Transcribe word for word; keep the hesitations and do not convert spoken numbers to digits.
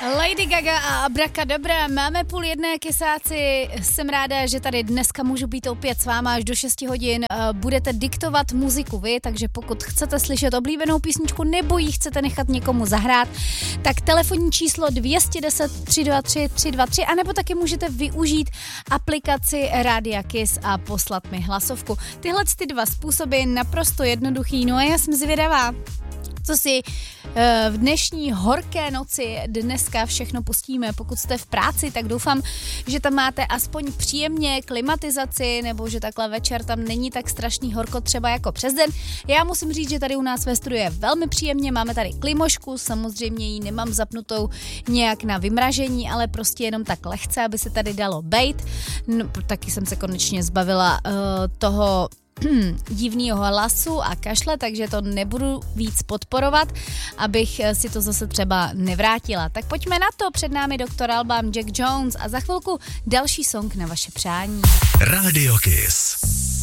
Lady Gaga a Abracadabra, máme půl jedné, kesáci, jsem ráda, že tady dneska můžu být opět s váma až do šesti hodin, budete diktovat muziku vy, takže pokud chcete slyšet oblíbenou písničku nebo ji chcete nechat někomu zahrát, tak telefonní číslo dvě deset tři dva tři tři dva tři, anebo taky můžete využít aplikaci Rádia Kiss a poslat mi hlasovku. Tyhle ty dva způsoby naprosto jednoduchý, no a já jsem zvědavá, co si v dnešní horké noci dneska všechno pustíme. Pokud jste v práci, tak doufám, že tam máte aspoň příjemně klimatizaci, nebo že takhle večer tam není tak strašný horko třeba jako přes den. Já musím říct, že tady u nás ve studiu je velmi příjemně, máme tady klimošku, samozřejmě ji nemám zapnutou nějak na vymražení, ale prostě jenom tak lehce, aby se tady dalo bejt. No, taky jsem se konečně zbavila uh, toho divného hlasu a kašle, takže to nebudu víc podporovat, abych si to zase třeba nevrátila. Tak pojďme na to, před námi doktor Alban, Jack Jones a za chvilku další song na vaše přání. Radio Kiss.